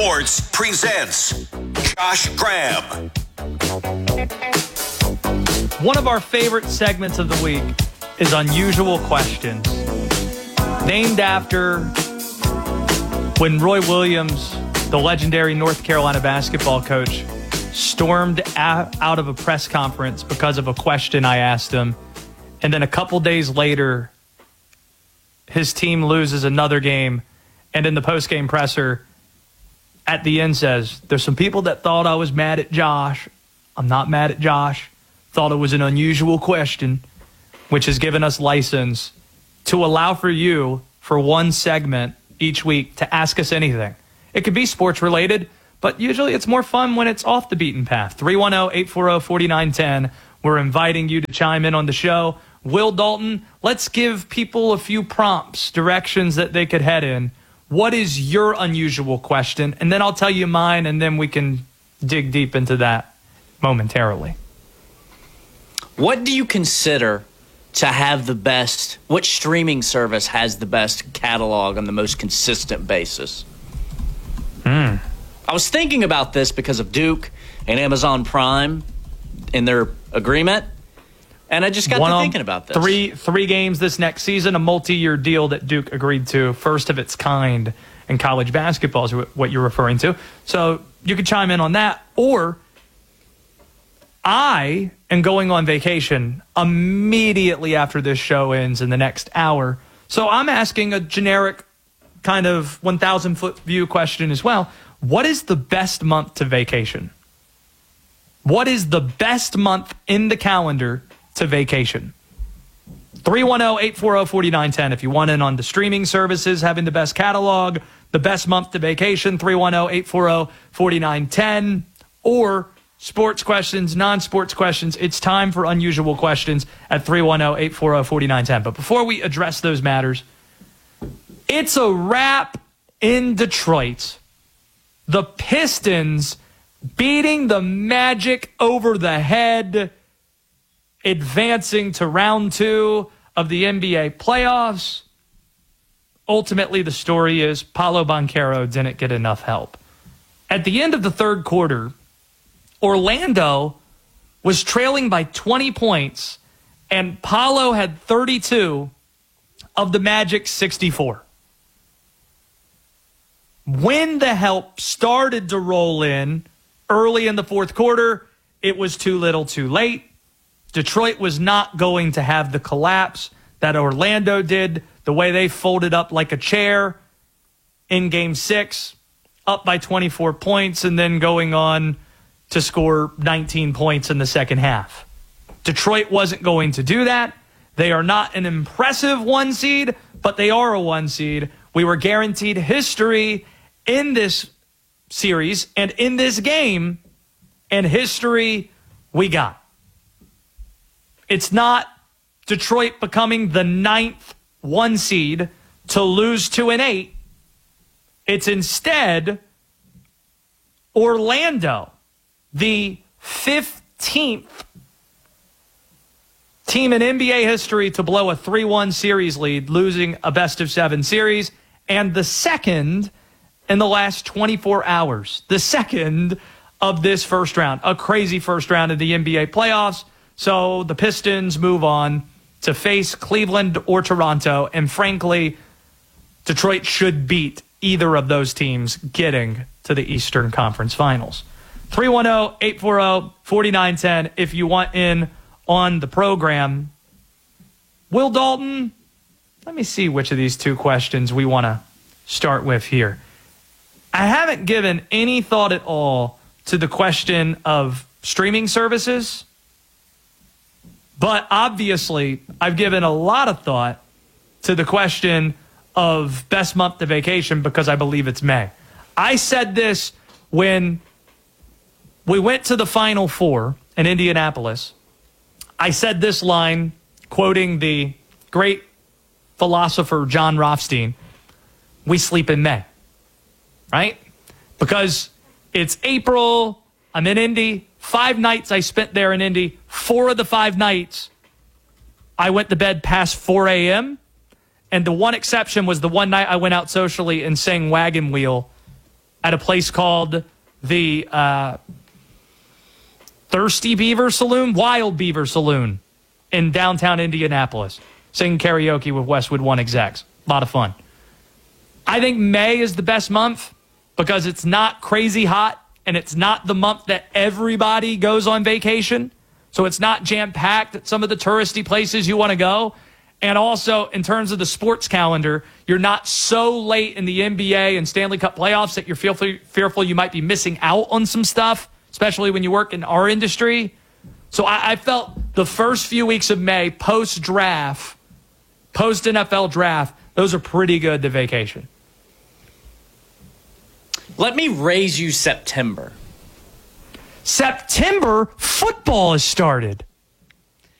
Sports presents Josh Graham. One of our favorite segments of the week is Unusual Questions, named after when Roy Williams, the legendary North Carolina basketball coach, stormed out of a press conference because of a question I asked him. And then a couple days later, his team loses another game. And in the post-game presser, at the end says, there's some people that thought I was mad at Josh. I'm not mad at Josh. Thought it was an unusual question, which has given us license to allow for you, for one segment each week, to ask us anything. It could be sports related, but usually it's more fun when it's off the beaten path. 310-840-4910. We're inviting you to chime in on the show. Will Dalton, let's give people a few prompts, directions that they could head in. What is your unusual question? And then I'll tell you mine, and then we can dig deep into that momentarily. What do you consider to have the best, what streaming service has the best catalog on the most consistent basis? I was thinking about this because of Duke and Amazon Prime in their agreement, and I just got to thinking about this. Three games this next season, a multi-year deal that Duke agreed to, first of its kind in college basketball is what you're referring to. So you could chime in on that, or I am going on vacation immediately after this show ends in the next hour. So I'm asking a generic kind of 1,000-foot view question as well. What is the best month to vacation? What is the best month in the calendar to vacation? 310-840-4910. If you want in on the streaming services having the best catalog, the best month to vacation, 310-840-4910. Or sports questions, non-sports questions. It's time for Unusual Questions at 310-840-4910. But before we address those matters, it's a wrap in Detroit. The Pistons beating the Magic over the head, advancing to round 2 of the NBA playoffs. Ultimately, the story is Paolo Banchero didn't get enough help. At the end of the third quarter, Orlando was trailing by 20 points, and Paolo had 32 of the Magic's 64. When the help started to roll in early in the fourth quarter, it was too little too late. Detroit was not going to have the collapse that Orlando did, the way they folded up like a chair in Game 6, up by 24 points, and then going on to score 19 points in the second half. Detroit wasn't going to do that. They are not an impressive 1 seed, but they are a 1 seed. We were guaranteed history in this series and in this game, and history we got. It's not Detroit becoming the 9th 1 seed to lose to an 8. It's instead Orlando, the 15th team in NBA history to blow a 3-1 series lead, losing a best-of-7 series, and the second in the last 24 hours. The second of this first round. A crazy first round of the NBA playoffs. So the Pistons move on to face Cleveland or Toronto. And frankly, Detroit should beat either of those teams getting to the Eastern Conference Finals. 310-840-4910 if you want in on the program. Will Dalton, let me see which of these two questions we want to start with here. I haven't given any thought at all to the question of streaming services, but obviously I've given a lot of thought to the question of best month to vacation because I believe it's May. I said this when we went to the Final Four in Indianapolis. I said this line, quoting the great philosopher John Rothstein, we sleep in May, right? Because it's April, I'm in Indy, 5 nights I spent there in Indy. 4 of the 5 nights, I went to bed past 4 a.m., and the one exception was the one night I went out socially and sang Wagon Wheel at a place called the Thirsty Beaver Saloon, Wild Beaver Saloon in downtown Indianapolis, singing karaoke with Westwood One execs. A lot of fun. I think May is the best month because it's not crazy hot and it's not the month that everybody goes on vacation. So it's not jam-packed at some of the touristy places you want to go. And also, in terms of the sports calendar, you're not so late in the NBA and Stanley Cup playoffs that you're fearful you might be missing out on some stuff, especially when you work in our industry. So I felt the first few weeks of May, post-draft, post-NFL draft, those are pretty good to vacation. Let me raise you September. September, football has started.